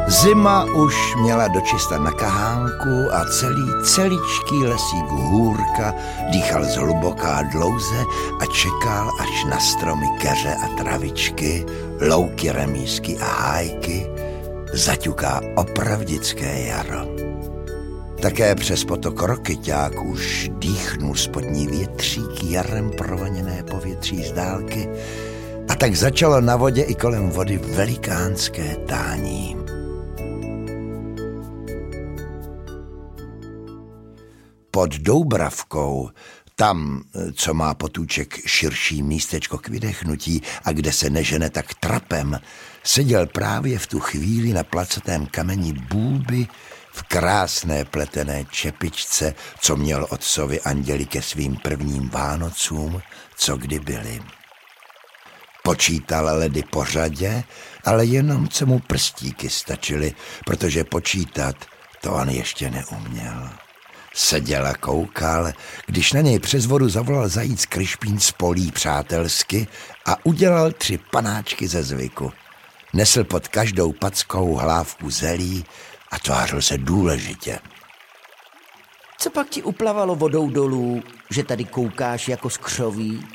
Zima už měla dočista na kahánku a celičký lesík hůrka dýchal zhluboka a dlouze a čekal, až na stromy keře a travičky, louky, remísky a hájky zaťuká opravdické jaro. Také přes potok Rokyťák už dýchnul spodní větřík jarem provoněné povětří z dálky a tak začalo na vodě i kolem vody velikánské tání. Pod Doubravkou, tam, co má potůček širší místečko k vydechnutí a kde se nežene tak trapem, seděl právě v tu chvíli na placatém kameni Bůby v krásné pletené čepičce, co měl od sovy anděli ke svým prvním Vánocům, co kdy byly. Počítal ledy po řadě, ale jenom co mu prstíky stačily, protože počítat to on ještě neuměl. Seděl a koukal, když na něj přes vodu zavolal zajíc Kryšpín z polí přátelsky a udělal 3 panáčky ze zvyku. Nesl pod každou packou hlávku zelí a tvářil se důležitě. Co pak ti uplavalo vodou dolů, že tady koukáš jako skřoví?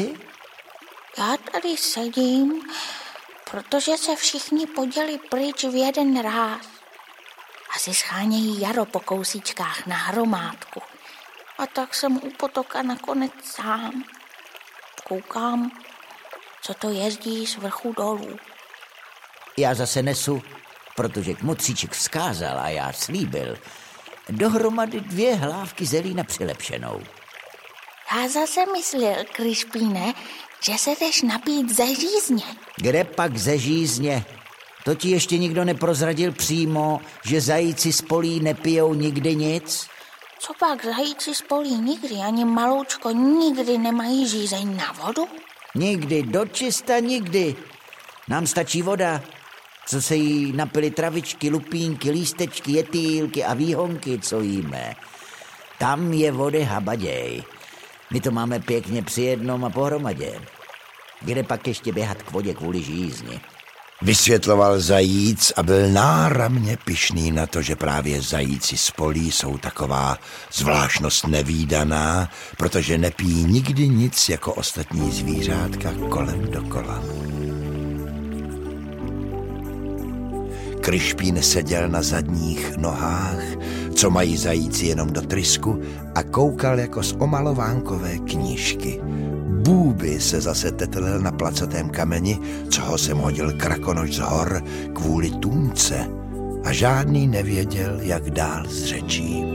Já tady sedím, protože se všichni poděli pryč v jeden ráz. Asi schánějí jaro po kousíčkách na hromádku. A tak jsem u potoka nakonec sám. Koukám, co to jezdí z vrchu dolů. Já zase nesu, protože kmotříček vzkázal a já slíbil, dohromady 2 hlávky zelí na přilepšenou. Já zase myslel, Kryšpíne, že se jdeš napít ze žízně. Kde pak ze žízně? To ti ještě nikdo neprozradil přímo, že zajíci z polí nepijou nikdy nic? Co pak zajíci z polí nikdy, ani maloučko nikdy nemají žízeň na vodu? Nikdy, dočista nikdy. Nám stačí voda, co se jí napily travičky, lupínky, lístečky, jetýlky a výhonky, co jíme. Tam je vody habaděj. My to máme pěkně při jednom a pohromadě. Kde pak ještě běhat k vodě kvůli žízni? Vysvětloval zajíc a byl náramně pyšný na to, že právě zajíci z polí jsou taková zvláštnost nevídaná, protože nepijí nikdy nic jako ostatní zvířátka kolem dokola. Kryšpín seděl na zadních nohách, co mají zajíci jenom do trysku, a koukal jako z omalovánkové knížky. Bůby se zase tetelil na placatém kameni, co ho sem hodil krakonoš z hor kvůli tůňce, a žádný nevěděl, jak dál s řečí.